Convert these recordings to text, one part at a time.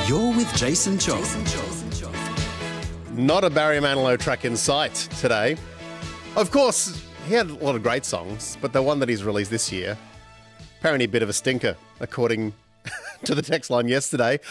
You're with Jason Chong. Not a Barry Manilow track in sight today. Of course, he had a lot of great songs, but the one that he's released this year, apparently a bit of a stinker, according to the text line yesterday.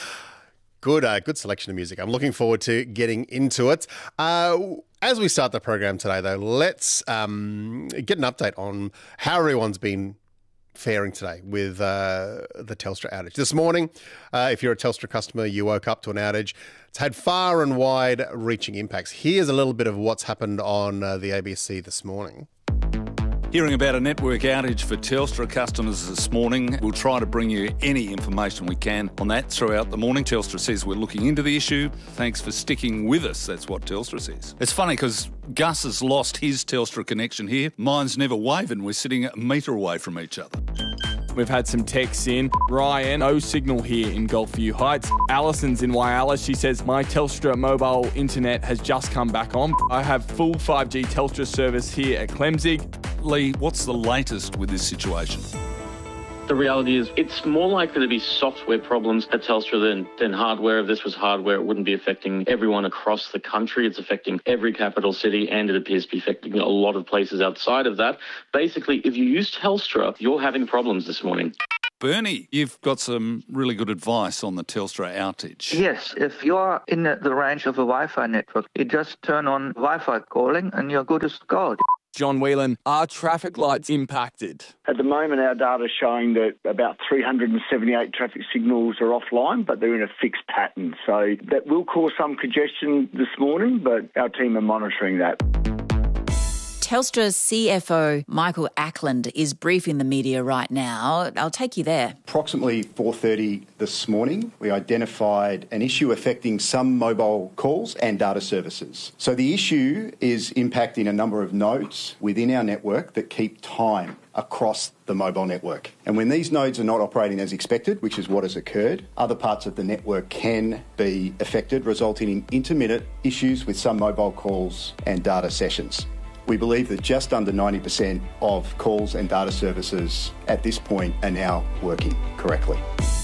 Good selection of music. I'm looking forward to getting into it. As we start the program today, though, let's get an update on how everyone's been faring today with the Telstra outage. This morning, if you're a Telstra customer, you woke up to an outage. It's had far and wide-reaching impacts. Here's a little bit of what's happened on the ABC this morning. Hearing about a network outage for Telstra customers this morning. We'll try to bring you any information we can on that throughout the morning. Telstra says we're looking into the issue. Thanks for sticking with us. That's what Telstra says. It's funny because Gus has lost his Telstra connection here. Mine's never waving. We're sitting a metre away from each other. We've had some texts in. Ryan, no signal here in Gulfview Heights. Alison's in Whyalla. She says, my Telstra mobile internet has just come back on. I have full 5G Telstra service here at Clemzig. Lee, what's the latest with this situation? The reality is it's more likely to be software problems at Telstra than hardware. If this was hardware, it wouldn't be affecting everyone across the country. It's affecting every capital city, and it appears to be affecting a lot of places outside of that. Basically, if you use Telstra, you're having problems this morning. Bernie, you've got some really good advice on the Telstra outage. Yes, if you're in the range of a Wi-Fi network, you just turn on Wi-Fi calling and you're good as gold. John Whelan, are traffic lights impacted? At the moment, our data is showing that about 378 traffic signals are offline, but they're in a fixed pattern. So that will cause some congestion this morning, but our team are monitoring that. Telstra's CFO, Michael Ackland, is briefing the media right now. I'll take you there. Approximately 4:30 this morning, we identified an issue affecting some mobile calls and data services. So the issue is impacting a number of nodes within our network that keep time across the mobile network. And when these nodes are not operating as expected, which is what has occurred, other parts of the network can be affected, resulting in intermittent issues with some mobile calls and data sessions. We believe that just under 90% of calls and data services at this point are now working correctly.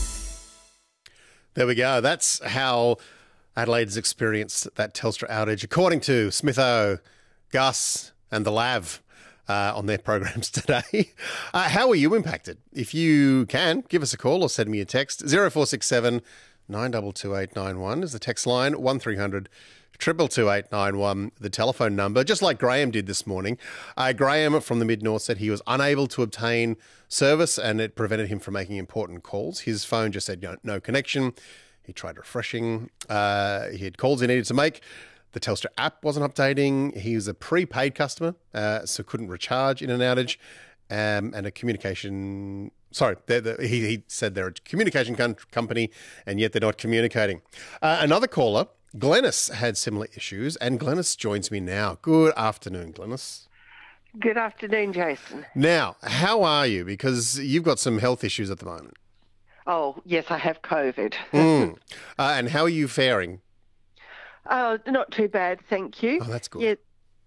There we go. That's how Adelaide's experienced that Telstra outage, according to Smitho, Gus and the Lav on their programs today. How were you impacted? If you can, give us a call or send me a text. 0467 922 891 is the text line, 1300 222 891, the telephone number, just like Graham did this morning. Graham from the Mid-North said he was unable to obtain service and it prevented him from making important calls. His phone just said no connection. He tried refreshing. He had calls he needed to make. The Telstra app wasn't updating. He was a prepaid customer, so couldn't recharge in an outage. And a communication... Sorry, he said they're a communication company and yet they're not communicating. Another caller... Glenys had similar issues, and Glenys joins me now. Good afternoon, Glenys. Good afternoon, Jason. Now, how are you? Because you've got some health issues at the moment. Oh, yes, I have COVID. And how are you faring? Oh, not too bad, thank you. Oh, that's good. Yeah,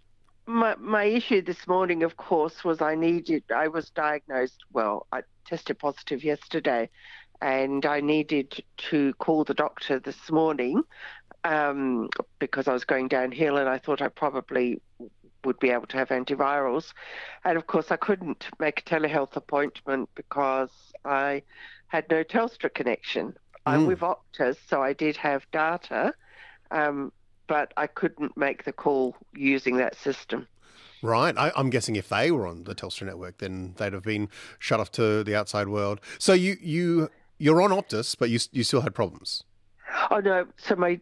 my issue this morning, of course, was I was diagnosed, I tested positive yesterday, and I needed to call the doctor this morning because I was going downhill and I thought I probably would be able to have antivirals. And, of course, I couldn't make a telehealth appointment because I had no Telstra connection. I'm with Optus, so I did have data, but I couldn't make the call using that system. Right. I'm guessing if they were on the Telstra network, then they'd have been shut off to the outside world. So you're on Optus, but you still had problems. Oh no! So my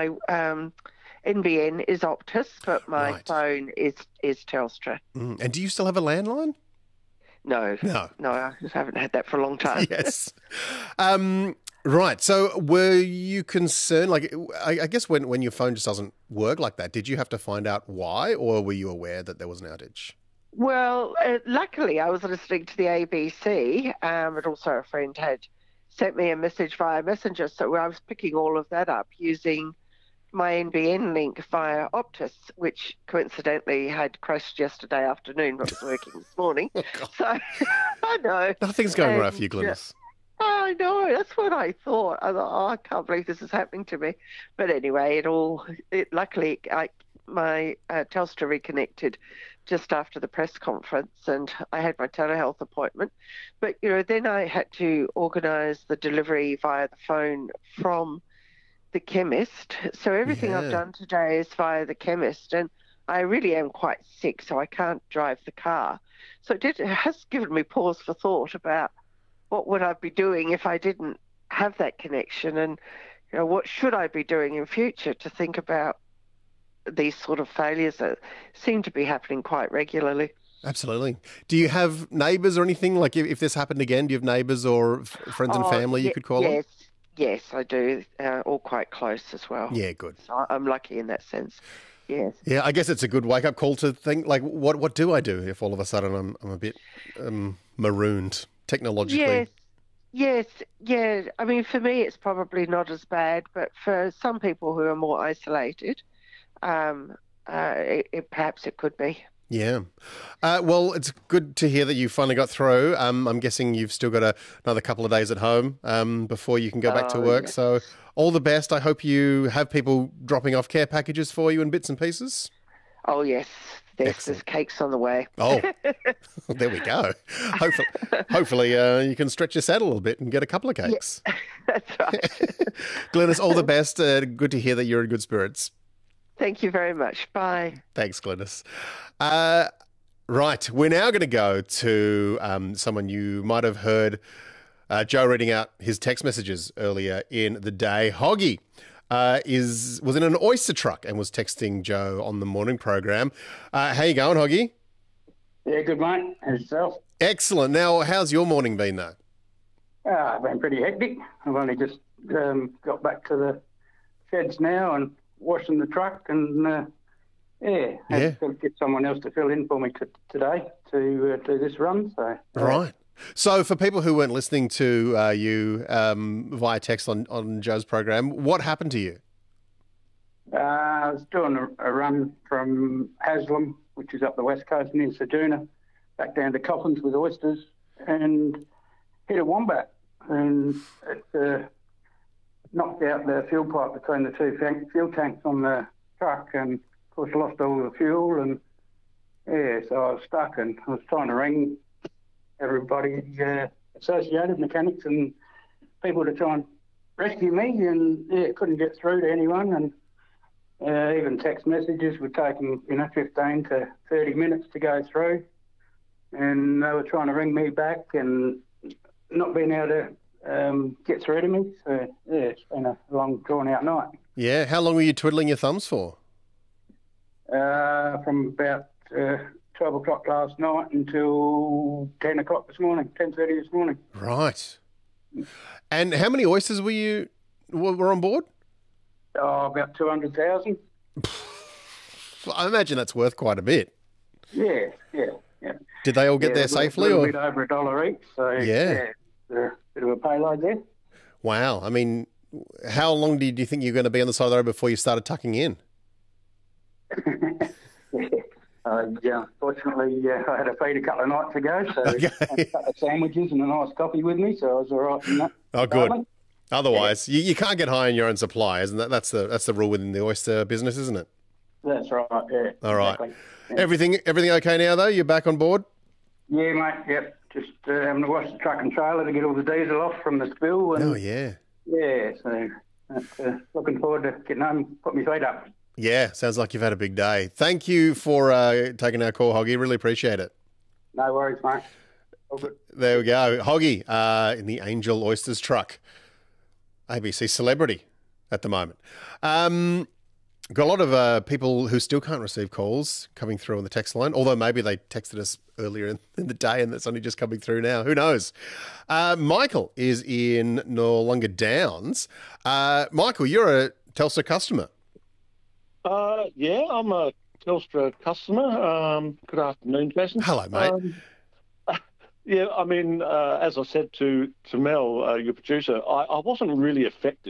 NBN is Optus, but my phone is Telstra. And do you still have a landline? No, I haven't had that for a long time. Yes. Right. So were you concerned? Like, I guess when your phone just doesn't work like that, did you have to find out why, or were you aware that there was an outage? Well, luckily I was listening to the ABC, but also a friend had sent me a message via Messenger, so I was picking all of that up using my NBN link via Optus, which coincidentally had crashed yesterday afternoon but was working this morning. Oh, so I know. Nothing's going right for you, Glenys. I know. That's what I thought. I thought, oh, I can't believe this is happening to me. But anyway, luckily, my Telstra reconnected just after the press conference, and I had my telehealth appointment. But, then I had to organise the delivery via the phone from the chemist. So everything I've done today is via the chemist, and I really am quite sick, so I can't drive the car. So it has given me pause for thought about what would I be doing if I didn't have that connection, and what should I be doing in future to think about these sort of failures that seem to be happening quite regularly. Absolutely. Do you have neighbours or anything? Like if this happened again, do you have neighbours or friends and family you could call on? Yes, I do. All quite close as well. Yeah, good. So I'm lucky in that sense. Yes. Yeah, I guess it's a good wake-up call to think, like, what do I do if all of a sudden I'm a bit marooned technologically? Yes. Yeah. I mean, for me, it's probably not as bad, but for some people who are more isolated, perhaps it could be. Yeah. Well, it's good to hear that you finally got through. I'm guessing you've still got another couple of days at home before you can go back to work. Yes. So all the best. I hope you have people dropping off care packages for you in bits and pieces. Oh, yes. There's cakes on the way. Oh, there we go. Hopefully you can stretch your saddle a little bit and get a couple of cakes. Yeah, that's right. Glynis, all the best. Good to hear that you're in good spirits. Thank you very much. Bye. Thanks, Glynis. Right, we're now going to go to someone you might have heard Joe reading out his text messages earlier in the day. Hoggy was in an oyster truck and was texting Joe on the morning program. How you going, Hoggy? Yeah, good, mate. How's yourself? Excellent. Now, how's your morning been, though? It's been pretty hectic. I've only just got back to the sheds now and washing the truck and, had to get someone else to fill in for me today to do this run. So Right. So for people who weren't listening to you via text on Joe's program, what happened to you? I was doing a run from Haslam, which is up the west coast near Ceduna, back down to Coffins with oysters, and hit a wombat. And it knocked out the fuel pipe between the two fuel tanks on the truck, and of course lost all the fuel. And so I was stuck, and I was trying to ring everybody associated, mechanics and people, to try and rescue me, and couldn't get through to anyone. And even text messages were taking 15 to 30 minutes to go through, and they were trying to ring me back and not being able to get through to me. So it's been a long, drawn out night. Yeah. How long were you twiddling your thumbs for? From about 12 o'clock last night until 10 o'clock this morning, 10:30 this morning. Right. And how many oysters were on board? Oh, about 200,000. I imagine that's worth quite a bit. Yeah. Did they all get there safely? A little bit over $1 each, so yeah, a bit of a payload there. Wow. I mean, how long do you think you're going to be on the side of the road before you started tucking in? Fortunately, I had a feed a couple of nights ago, so I had a couple of sandwiches and a nice coffee with me, so I was all right in that. Oh, good. Otherwise, you can't get high on your own supply, isn't that? That's the rule within the oyster business, isn't it? That's right. Yeah. All right. Exactly. Yeah. Everything okay now, though? You're back on board? Yeah, mate. Yep. Just having to wash the truck and trailer to get all the diesel off from the spill. And, oh yeah. Yeah. So looking forward to getting home, put my feet up. Yeah, sounds like you've had a big day. Thank you for taking our call, Hoggy. Really appreciate it. No worries, mate. All good. There we go. Hoggy in the Angel Oysters truck. ABC celebrity at the moment. Got a lot of people who still can't receive calls coming through on the text line, although maybe they texted us earlier in the day and that's only just coming through now. Who knows? Michael is in Noarlunga Downs. Michael, you're a Telstra customer. Yeah, I'm a Telstra customer. Good afternoon, Jason. Hello, mate. Yeah, I mean, as I said to Mel, your producer, I wasn't really affected.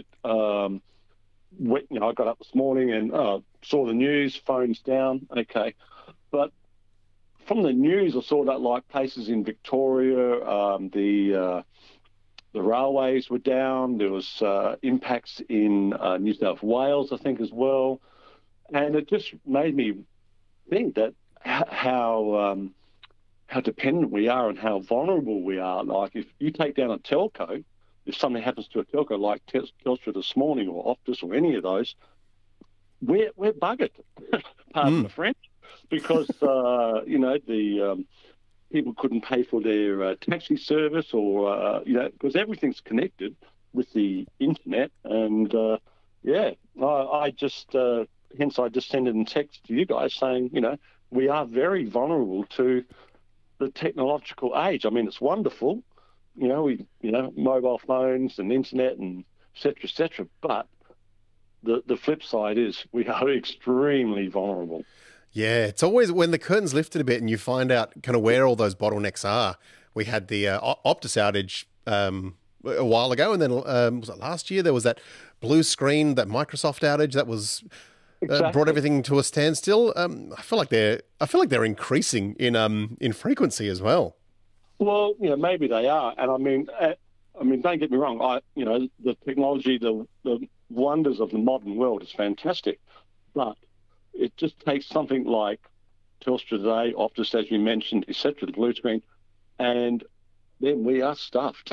I got up this morning and saw the news, phones down, okay. But from the news, I saw that like places in Victoria, the the railways were down. There was impacts in New South Wales, I think, as well. And it just made me think that how dependent we are and how vulnerable we are. Like, if you take down a telco, if something happens to a telco like Telstra this morning or Optus or any of those, we're buggered, pardon the French, because, the people couldn't pay for their taxi service or, because everything's connected with the internet. And, I just, hence I just sent a text to you guys saying, we are very vulnerable to the technological age. I mean, it's wonderful, mobile phones and internet and et cetera, but the flip side is we are extremely vulnerable. Yeah, it's always when the curtain's lifted a bit and you find out kind of where all those bottlenecks are. We had the Optus outage a while ago, and then was it last year? There was that blue screen, that Microsoft outage that was brought everything to a standstill. I feel like they're increasing in frequency as well. Well, maybe they are, and I mean, don't get me wrong. The technology, the wonders of the modern world is fantastic, but it just takes something like Telstra today, Optus, as you mentioned, etc., the blue screen, and then we are stuffed.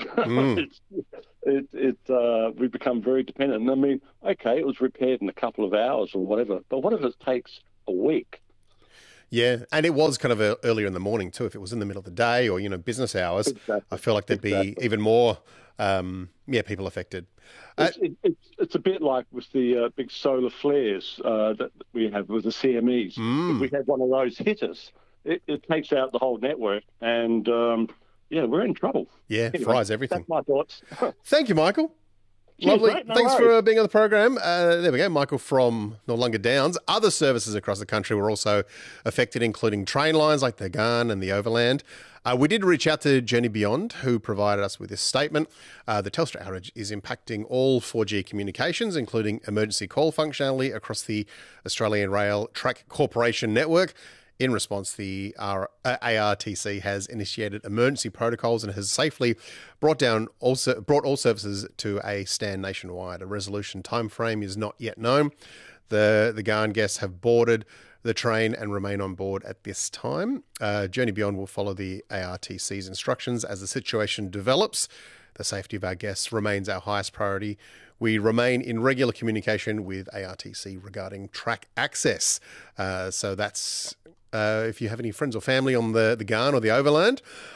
We become very dependent. And I mean, okay, it was repaired in a couple of hours or whatever, but what if it takes a week? Yeah, and it was kind of earlier in the morning too. If it was in the middle of the day or business hours, exactly. I feel like there'd be even more people affected. It's a bit like with the big solar flares that we have with the CMEs. If we had one of those hit us, it takes out the whole network, and we're in trouble. Yeah, anyway, fries everything. That's my thoughts. Thank you, Michael. Cheers, lovely. Mate, no Thanks worries. for being on the program. There we go, Michael from Noarlunga Downs. Other services across the country were also affected, including train lines like the Garn and the Overland. We did reach out to Journey Beyond, who provided us with this statement. The Telstra outage is impacting all 4G communications, including emergency call functionality across the Australian Rail Track Corporation network. In response, the ARTC has initiated emergency protocols and has safely brought all services to a stand nationwide. A resolution timeframe is not yet known. The Garn guests have boarded the train and remain on board at this time. Journey Beyond will follow the ARTC's instructions as the situation develops. The safety of our guests remains our highest priority. We remain in regular communication with ARTC regarding track access. So that's if you have any friends or family on the Garn or the Overland.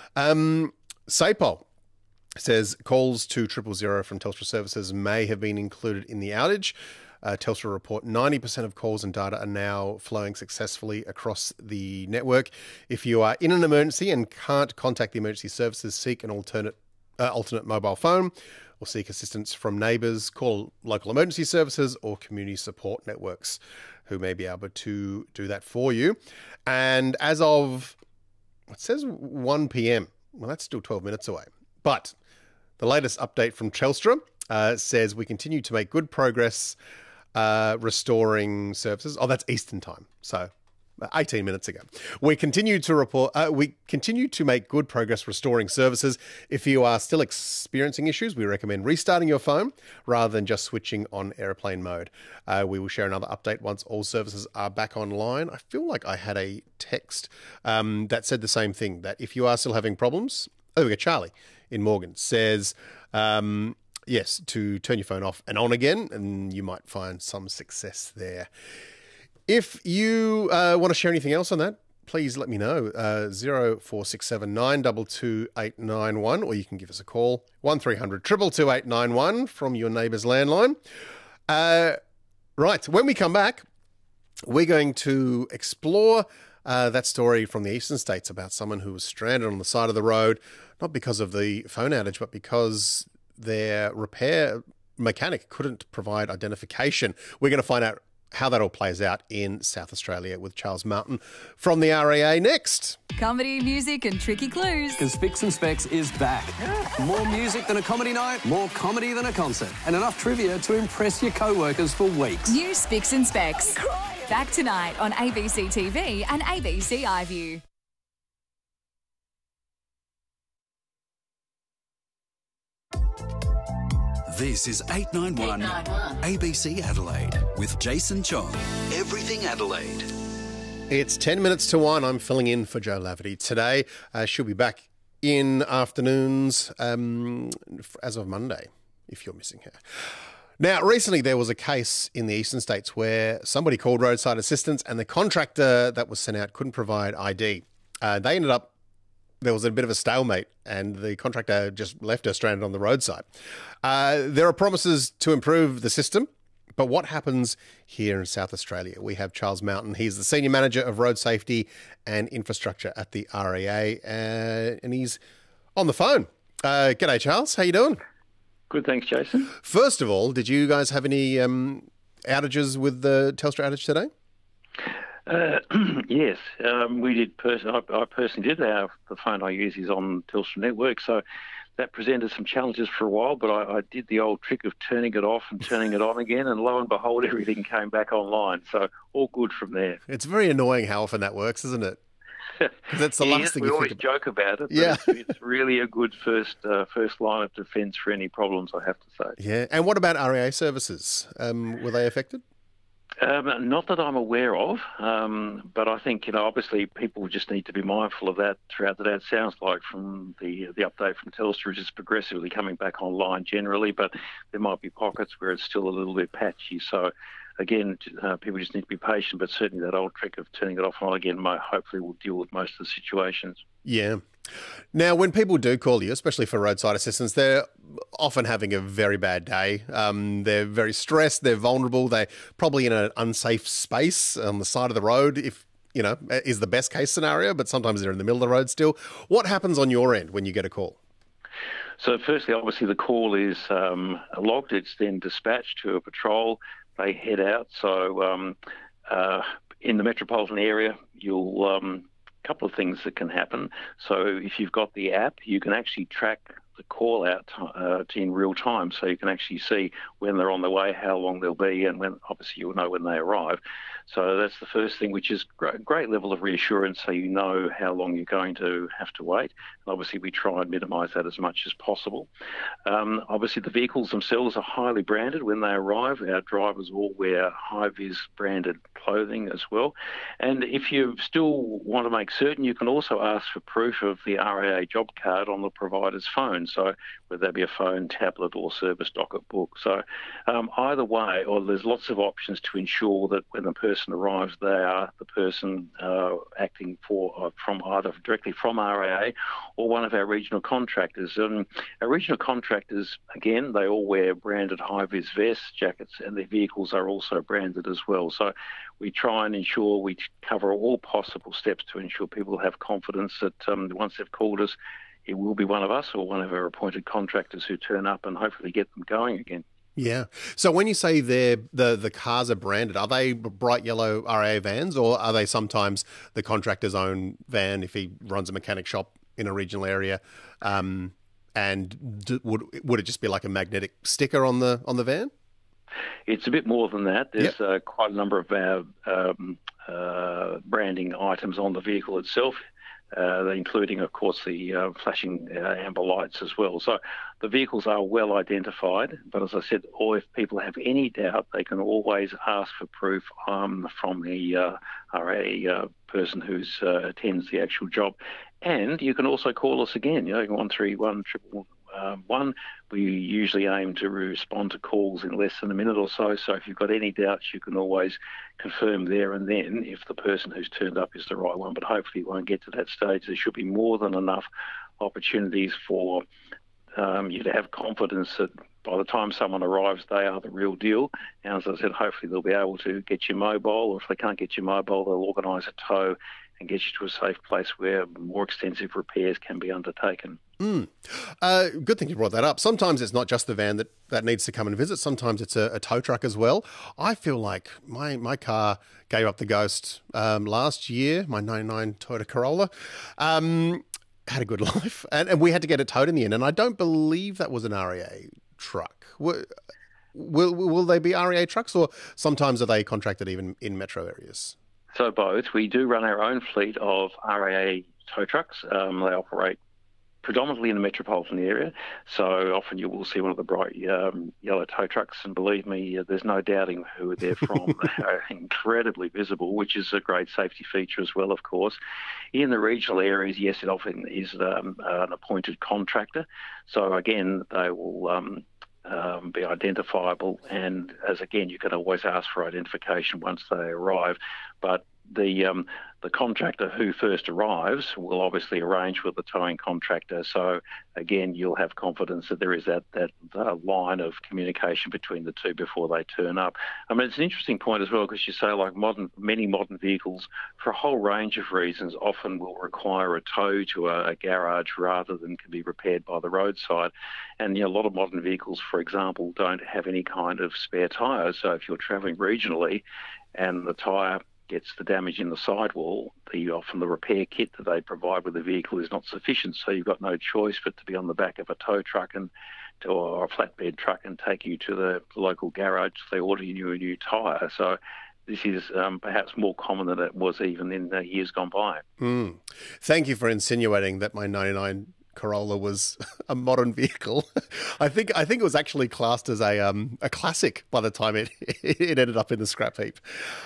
SAPOL says calls to 000 from Telstra services may have been included in the outage. Telstra report 90% of calls and data are now flowing successfully across the network. If you are in an emergency and can't contact the emergency services, seek an alternate mobile phone or seek assistance from neighbours, call local emergency services or community support networks who may be able to do that for you. And as of, it says 1 p.m, well, that's still 12 minutes away. But the latest update from Telstra says we continue to make good progress restoring services. Oh, that's Eastern time. So 18 minutes ago. We continue to make good progress restoring services. If you are still experiencing issues, we recommend restarting your phone rather than just switching on airplane mode. We will share another update once all services are back online. I feel like I had a text that said the same thing, that if you are still having problems, we go. Charlie in Morgan says, yes, to turn your phone off and on again, and you might find some success there. If you want to share anything else on that, please let me know. 0467 922 891, or you can give us a call, 1300 222 891 from your neighbour's landline. Right, when we come back, we're going to explore that story from the eastern states about someone who was stranded on the side of the road, not because of the phone outage, but because their repair mechanic couldn't provide identification. We're going to find out how that all plays out in South Australia with Charles Martin from the RAA next. Comedy, music and tricky clues. Because Spicks and Specs is back. More music than a comedy night, more comedy than a concert, and enough trivia to impress your co-workers for weeks. New Spicks and Specs. Back tonight on ABC TV and ABC iView. This is 891 ABC Adelaide with Jason Chong. Everything Adelaide. It's 10 minutes to 1. I'm filling in for Joe Laverty today. She'll be back in afternoons as of Monday, if you're missing her. Now, recently there was a case in the eastern states where somebody called roadside assistance and the contractor that was sent out couldn't provide ID. There was a bit of a stalemate and the contractor just left her stranded on the roadside. There are promises to improve the system, but what happens here in South Australia? We have Charles Mountain. He's the Senior Manager of Road Safety and Infrastructure at the REA, and he's on the phone. G'day, Charles. How you doing? Good, thanks, Jason. First of all, did you guys have any outages with the Telstra outage today? Yes, we did. I personally did. The phone I use is on Telstra network, so that presented some challenges for a while, but I did the old trick of turning it off and turning it on again, and lo and behold, everything came back online. So all good from there. It's very annoying how often that works, isn't it? Because that's the last thing you think about. We always joke about it, but it's really a good first line of defence for any problems, I have to say. Yeah, and what about REA services? Were they affected? Not that I'm aware of, but I think, obviously people just need to be mindful of that throughout the day. It sounds like from the update from Telstra is just progressively coming back online generally, but there might be pockets where it's still a little bit patchy. So, again, people just need to be patient, but certainly that old trick of turning it off and on again hopefully will deal with most of the situations. Yeah. Now, when people do call you, especially for roadside assistance, they're often having a very bad day. They're very stressed. They're vulnerable. They're probably in an unsafe space on the side of the road, is the best case scenario, but sometimes they're in the middle of the road still. What happens on your end when you get a call? So firstly, obviously, the call is logged. It's then dispatched to a patrol. They head out. So in the metropolitan area, you'll... couple of things that can happen. So if you've got the app, you can actually track the call out in real time, so you can actually see when they're on the way, how long they'll be, and when obviously you'll know when they arrive. So that's the first thing, which is great level of reassurance, so you know how long you're going to have to wait. And obviously we try and minimise that as much as possible. Obviously the vehicles themselves are highly branded when they arrive. Our drivers all wear high-vis branded clothing as well. And if you still want to make certain, you can also ask for proof of the REA job card on the provider's phone. So whether that be a phone, tablet or service docket book. So either way, or there's lots of options to ensure that when the person arrives, they are the person acting from either directly from REA or one of our regional contractors. Our regional contractors, again, they all wear branded high-vis vests, jackets, and their vehicles are also branded as well. So we try and ensure we cover all possible steps to ensure people have confidence that once they've called us, it will be one of us or one of our appointed contractors who turn up and hopefully get them going again. Yeah. So when you say the cars are branded, are they bright yellow REA vans, or are they sometimes the contractor's own van if he runs a mechanic shop in a regional area? And would it just be like a magnetic sticker on the van? It's a bit more than that. There's quite a number of our branding items on the vehicle itself. Including, of course, the flashing amber lights as well. So the vehicles are well identified, but as I said, or if people have any doubt, they can always ask for proof from the RA person who attends the actual job. And you can also call us again, 131 1. We usually aim to respond to calls in less than a minute or so. So if you've got any doubts, you can always confirm there and then if the person who's turned up is the right one. But hopefully it won't get to that stage. There should be more than enough opportunities for you to have confidence that by the time someone arrives, they are the real deal. And as I said, hopefully they'll be able to get your mobile, or if they can't get your mobile, they'll organise a tow and get you to a safe place where more extensive repairs can be undertaken. Good thing you brought that up. Sometimes it's not just the van that needs to come and visit. Sometimes it's a tow truck as well. I feel like my car gave up the ghost last year, my 99 Toyota Corolla. Had a good life, and we had to get it towed in the end. And I don't believe that was an REA truck. Will they be REA trucks, or sometimes are they contracted even in metro areas? So both. We do run our own fleet of REA tow trucks. They operate predominantly in the metropolitan area. So often you will see one of the bright yellow tow trucks, and believe me, there's no doubting who they're from. They are incredibly visible, which is a great safety feature as well, of course. In the regional areas, yes, it often is an appointed contractor. So again, they will be identifiable, and as again, you can always ask for identification once they arrive. But the contractor who first arrives will obviously arrange with the towing contractor. So again, you'll have confidence that there is that line of communication between the two before they turn up. I mean, it's an interesting point as well, because you say like many modern vehicles, for a whole range of reasons, often will require a tow to a garage rather than can be repaired by the roadside. And a lot of modern vehicles, for example, don't have any kind of spare tyres. So if you're travelling regionally and the tyre gets the damage in the sidewall, often the repair kit that they provide with the vehicle is not sufficient, so you've got no choice but to be on the back of a tow truck or a flatbed truck and take you to the local garage. They order you a new tyre. So this is perhaps more common than it was even in the years gone by. Thank you for insinuating that my 99 Corolla was a modern vehicle. I think it was actually classed as a classic by the time it ended up in the scrap heap.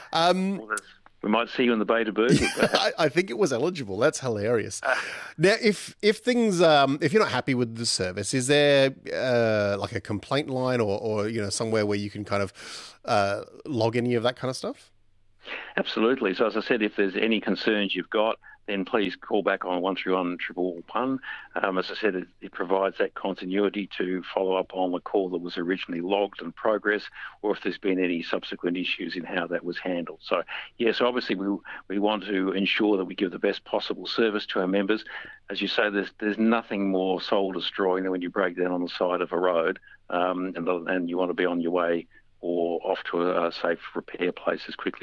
We might see you in the Bay to Bursley. I think it was eligible. That's hilarious. Now, if things, if you're not happy with the service, is there like a complaint line or somewhere where you can kind of log any of that kind of stuff? Absolutely. So as I said, if there's any concerns you've got, then please call back on 131 111. As I said, it provides that continuity to follow up on the call that was originally logged and progress, or if there's been any subsequent issues in how that was handled. So, yes, obviously we want to ensure that we give the best possible service to our members. As you say, there's nothing more soul-destroying than when you break down on the side of a road and you want to be on your way or off to a safe repair place as quickly